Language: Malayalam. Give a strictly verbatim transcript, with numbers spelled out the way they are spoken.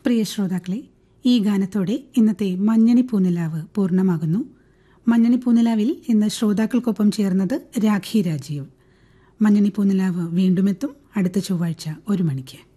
പ്രിയ ശ്രോതാക്കളെ, ഈ ഗാനത്തോടെ ഇന്നത്തെ മഞ്ഞണി പൂനിലാവ് പൂർണ്ണമാകുന്നു. മഞ്ഞണി പൂനിലാവിൽ ഇന്ന് ശ്രോതാക്കൾക്കൊപ്പം ചേർന്നത് രാഖി രാജീവ്. മഞ്ഞണി പൂനിലാവ് വീണ്ടുമെത്തും അടുത്ത ചൊവ്വാഴ്ച ഒരു മണിക്ക്.